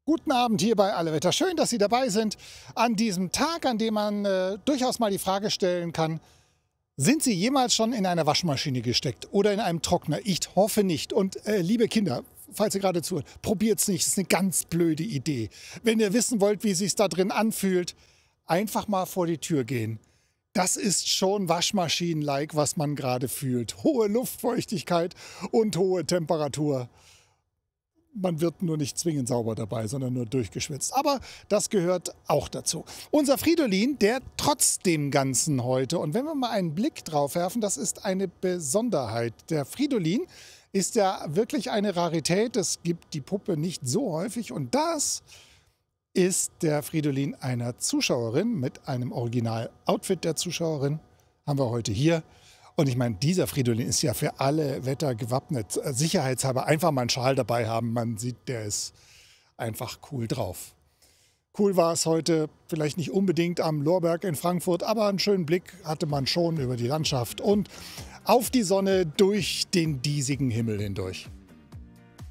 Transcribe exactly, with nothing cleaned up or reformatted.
Guten Abend hier bei Alle Wetter. Schön, dass Sie dabei sind an diesem Tag, an dem man äh, durchaus mal die Frage stellen kann, sind Sie jemals schon in einer Waschmaschine gesteckt oder in einem Trockner? Ich hoffe nicht. Und äh, liebe Kinder, falls ihr gerade zuhört, probiert es nicht. Das ist eine ganz blöde Idee. Wenn ihr wissen wollt, wie es sich da drin anfühlt, einfach mal vor die Tür gehen. Das ist schon Waschmaschinen-like, was man gerade fühlt. Hohe Luftfeuchtigkeit und hohe Temperatur. Man wird nur nicht zwingend sauber dabei, sondern nur durchgeschwitzt. Aber das gehört auch dazu. Unser Fridolin, der trotz dem Ganzen heute, und wenn wir mal einen Blick drauf werfen, das ist eine Besonderheit. Der Fridolin ist ja wirklich eine Rarität. Es gibt die Puppe nicht so häufig. Und das ist der Fridolin einer Zuschauerin mit einem Original-Outfit der Zuschauerin. Haben wir heute hier. Und ich meine, dieser Fridolin ist ja für alle Wetter gewappnet. Sicherheitshalber einfach mal einen Schal dabei haben. Man sieht, der ist einfach cool drauf. Cool war es heute, vielleicht nicht unbedingt am Lorberg in Frankfurt, aber einen schönen Blick hatte man schon über die Landschaft und auf die Sonne durch den diesigen Himmel hindurch.